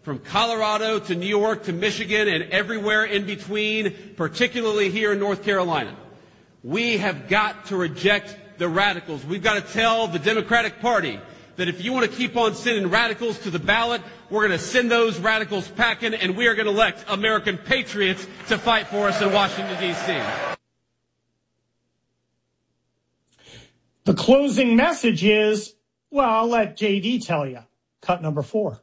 from Colorado to New York to Michigan and everywhere in between, particularly here in North Carolina. We have got to reject the radicals. We've got to tell the Democratic Party that if you want to keep on sending radicals to the ballot, we're going to send those radicals packing, and we are going to elect American patriots to fight for us in Washington, D.C. The closing message is, well, I'll let J.D. tell you. Cut number 4.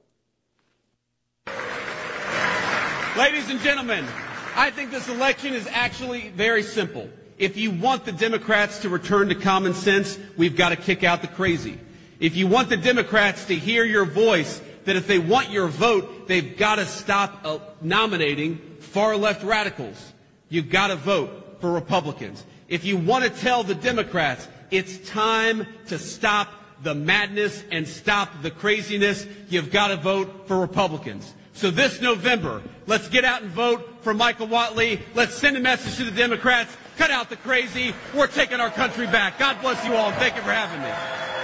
Ladies and gentlemen, I think this election is actually very simple. If you want the Democrats to return to common sense, we've got to kick out the crazy. If you want the Democrats to hear your voice, that if they want your vote, they've got to stop nominating far-left radicals. You've got to vote for Republicans. If you want to tell the Democrats it's time to stop the madness and stop the craziness, you've got to vote for Republicans. So this November, let's get out and vote for Michael Whatley. Let's send a message to the Democrats. Cut out the crazy. We're taking our country back. God bless you all, and thank you for having me.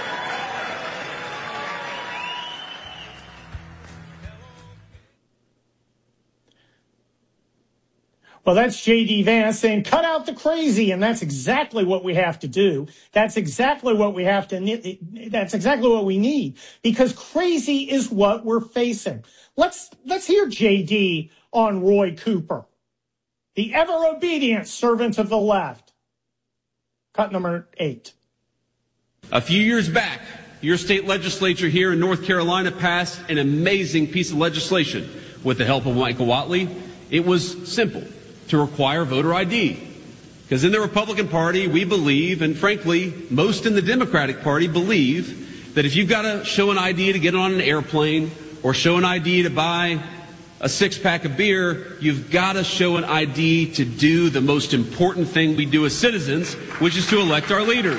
Well, that's J.D. Vance saying, cut out the crazy, and that's exactly what we have to do. That's exactly what we have to, that's exactly what we need, because crazy is what we're facing. Let's hear J.D. on Roy Cooper, the ever-obedient servant of the left. Cut number 8. A few years back, your state legislature here in North Carolina passed an amazing piece of legislation with the help of Michael Whatley. It was simple. To require voter ID. Because in the Republican Party, we believe, and frankly, most in the Democratic Party believe, that if you've got to show an ID to get on an airplane or show an ID to buy a 6-pack of beer, you've got to show an ID to do the most important thing we do as citizens, which is to elect our leaders.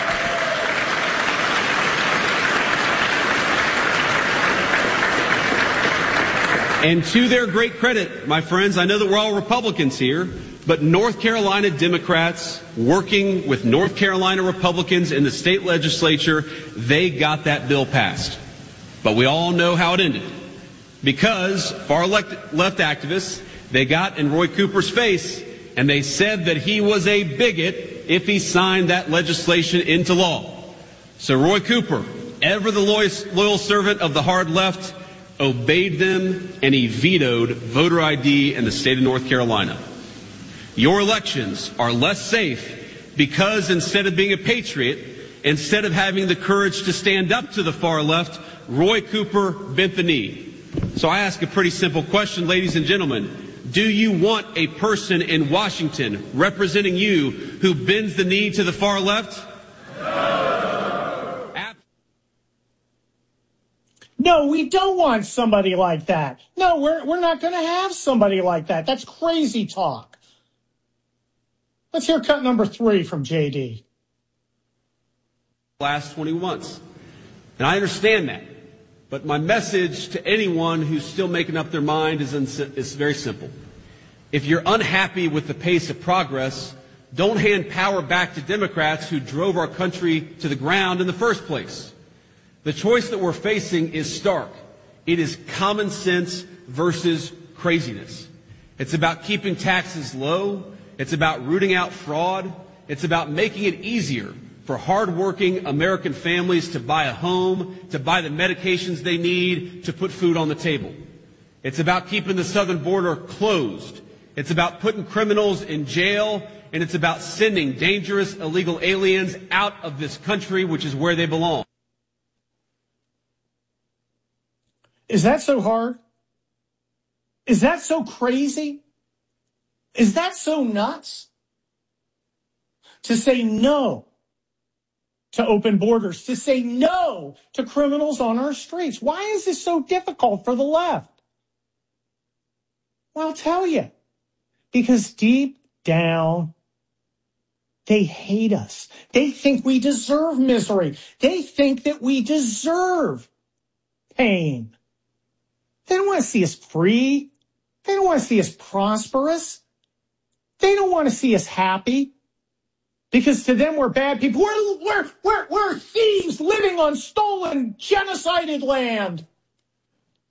And to their great credit, my friends, I know that we're all Republicans here, but North Carolina Democrats working with North Carolina Republicans in the state legislature, they got that bill passed. But we all know how it ended. Because far left activists, they got in Roy Cooper's face, and they said that he was a bigot if he signed that legislation into law. So Roy Cooper, ever the loyal servant of the hard left, obeyed them, and he vetoed voter ID in the state of North Carolina. Your elections are less safe because instead of being a patriot, instead of having the courage to stand up to the far left, Roy Cooper bent the knee. So I ask a pretty simple question, ladies and gentlemen. Do you want a person in Washington representing you who bends the knee to the far left? No, we don't want somebody like that. No, we're not going to have somebody like that. That's crazy talk. Let's hear cut number 3 from J.D. Last 20 months. And I understand that. But my message to anyone who's still making up their mind is very simple. If you're unhappy with the pace of progress, don't hand power back to Democrats who drove our country to the ground in the first place. The choice that we're facing is stark. It is common sense versus craziness. It's about keeping taxes low. It's about rooting out fraud. It's about making it easier for hardworking American families to buy a home, to buy the medications they need, to put food on the table. It's about keeping the southern border closed. It's about putting criminals in jail, and it's about sending dangerous illegal aliens out of this country, which is where they belong. Is that so hard? Is that so crazy? Is that so nuts? To say no to open borders, to say no to criminals on our streets. Why is this so difficult for the left? Well, I'll tell you. Because deep down, they hate us. They think we deserve misery. They think that we deserve pain. They don't want to see us free. They don't want to see us prosperous. They don't want to see us happy. Because to them, we're bad people. We're thieves living on stolen, genocided land.